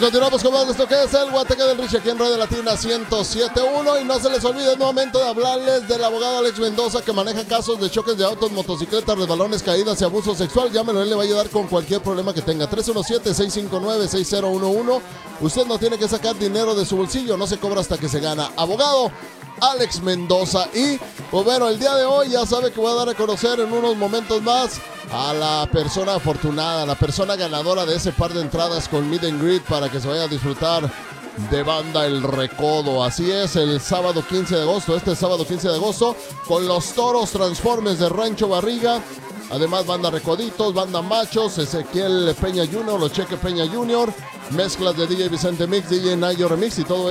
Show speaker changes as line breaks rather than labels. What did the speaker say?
continuamos con más de esto que es el Guateque del Rich aquí en Radio Latina 107.1 y no se les olvide, es momento de hablarles del abogado Alex Mendoza que maneja casos de choques de autos, motocicletas, resbalones, caídas y abuso sexual. Llámenlo, él le va a ayudar con cualquier problema que tenga. 317-659-6011. Usted no tiene que sacar dinero de su bolsillo, no se cobra hasta que se gana. Abogado Alex Mendoza. Y pues bueno, el día de hoy ya sabe que voy a dar a conocer en unos momentos más a la persona afortunada, la persona ganadora de ese par de entradas con Meet and Greet para que se vaya a disfrutar de Banda El Recodo. Así es, el sábado 15 de agosto, este sábado 15 de agosto, con los Toros Transformes de Rancho Barriga. Además, Banda Recoditos, Banda Machos, Ezequiel Peña Jr., Los Cheque Peña Jr., mezclas de DJ Vicente Mix, DJ Nayo Remix y todo